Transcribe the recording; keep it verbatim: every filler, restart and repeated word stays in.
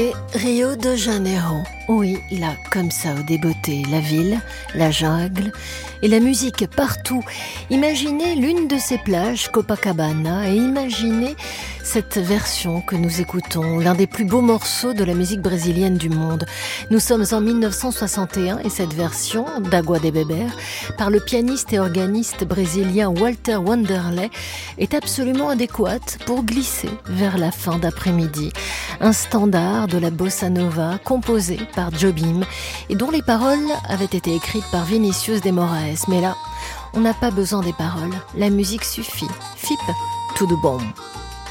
C'est Rio de Janeiro. Oui, là, comme ça, au débeauté, la ville, la jungle et la musique partout. Imaginez l'une de ces plages, Copacabana, et imaginez cette version que nous écoutons, l'un des plus beaux morceaux de la musique brésilienne du monde. Nous sommes en mille neuf cent soixante et un et cette version, d'Agua de Beber, par le pianiste et organiste brésilien Walter Wanderley, est absolument adéquate pour glisser vers la fin d'après-midi. Un standard de la bossa nova composé par Jobim et dont les paroles avaient été écrites par Vinicius de Moraes. Mais là, on n'a pas besoin des paroles, la musique suffit. Fip, tout de bon.